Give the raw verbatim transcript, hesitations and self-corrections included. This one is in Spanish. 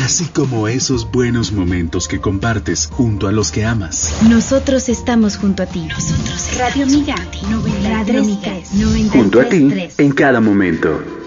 así como esos buenos momentos que compartes junto a los que amas. Nosotros estamos junto a ti. Nosotros Radio Miga, noventa y tres, junto a ti en cada momento.